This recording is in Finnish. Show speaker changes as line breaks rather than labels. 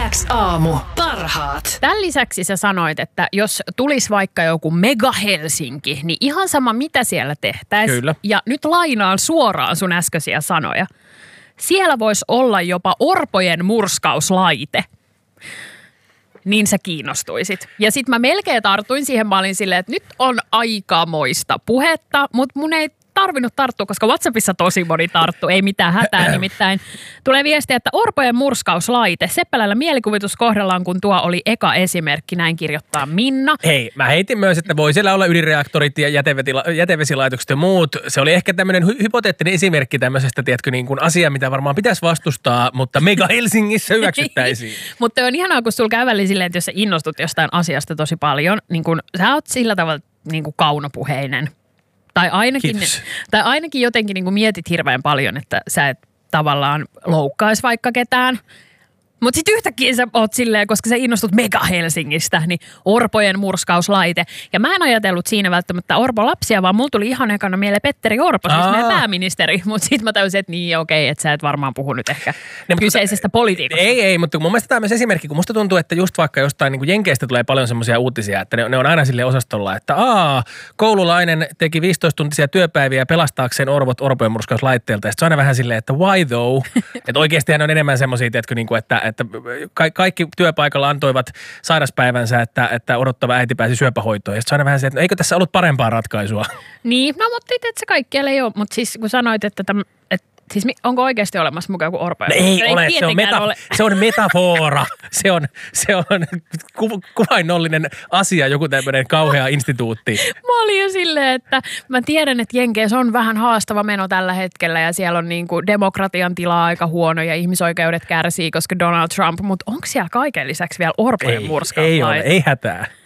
Yle X-aamu. Parhaat.
Tämän lisäksi sä sanoit, että jos tulisi vaikka joku Mega Helsinki, niin ihan sama mitä siellä tehtäisiin.
Kyllä.
Ja nyt lainaan suoraan sun äskeisiä sanoja. Siellä voisi olla jopa orpojen murskauslaite. Niin sä kiinnostuisit. Ja sit mä melkein tartuin siihen, mä olin silleen, että nyt on aikamoista puhetta, mutta mun ei tarvinnut tarttua, koska WhatsAppissa tosi moni tarttu, ei mitään hätää nimittäin. Tulee viestiä, että orpojen murskauslaite. Seppälällä mielikuvitus kohdallaan, kun tuo oli eka esimerkki, näin kirjoittaa Minna.
Hei, mä heitin myös, että voi siellä olla ydinreaktorit ja jätevesilaitokset ja muut. Se oli ehkä tämmöinen hypoteettinen esimerkki tämmöisestä, tiedätkö, niin kuin asia, mitä varmaan pitäisi vastustaa, mutta Mega Helsingissä hyväksyttäisiin.
Mutta on ihanaa, kun sulla käveli silleen, että jos sä innostut jostain asiasta tosi paljon, niin kun sä oot sillä tavalla niin kuin kaunopuheinen. Tai ainakin jotenkin niin kuin mietit hirveän paljon, että sä et tavallaan loukkaisi vaikka ketään. Mutta sitten yhtäkkiä sä oot silleen, koska sä innostut Mega Helsingistä, niin orpojen murskauslaite. Ja mä en ajatellut siinä välttämättä Orpon lapsia, vaan mulla tuli ihan ekana mieleen Petteri Orpo, siis meidän pääministeri. Mutta sitten mä täysin, että niin okei, että sä et varmaan puhu nyt ehkä kyseisestä politiikasta.
Ei, mutta mun mielestä tämä on myös esimerkki, kun musta tuntuu, että just vaikka jostain niin kuin Jenkeistä tulee paljon semmoisia uutisia, että ne on aina sille osastolla, että koululainen teki 15-tuntisia työpäiviä pelastaakseen orvot orpojen murskauslaitteelta. Ja se on aina vähän silleen, että why though? Että oikeastihan on enemmän semmoisia, tiedätkö, niin kuin, että kaikki työpaikalla antoivat sairaspäivänsä, että odottava äiti pääsi syöpähoitoon. Ja se on aina vähän se, että eikö tässä ollut parempaa ratkaisua?
Niin, no mutta että se kaikkialla ei ole. Mutta siis kun sanoit, että siis onko oikeasti olemassa mukaan joku orpo?
No ei ole, se on metafora. Se on kuvainnollinen asia, joku tämmöinen kauhea instituutti.
Mä olin jo silleen, että mä tiedän, että Jenkeissä on vähän haastava meno tällä hetkellä ja siellä on niinku demokratian tila aika huono ja ihmisoikeudet kärsii, koska Donald Trump, mutta onko siellä kaiken lisäksi vielä orpojen murskauslaite?
Ei hätää.